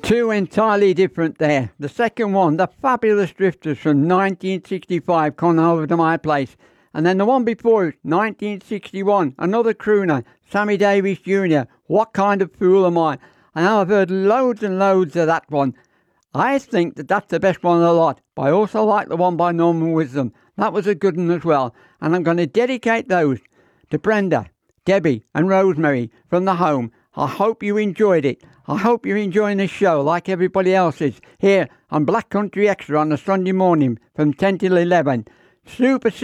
Two entirely different there. The second one, The Fabulous Drifters from 1965, come over to my place. And then the one before it, 1961, another crooner, Sammy Davis Jr., What Kind of Fool Am I? And I've heard loads and loads of that one. I think that that's the best one of the lot, but I also like the one by Norman Wisdom. That was a good one as well. And I'm going to dedicate those to Brenda, Debbie and Rosemary from the home. I hope you enjoyed it. I hope you're enjoying the show like everybody else is here on Black Country Extra on a Sunday morning from 10 till 11. Super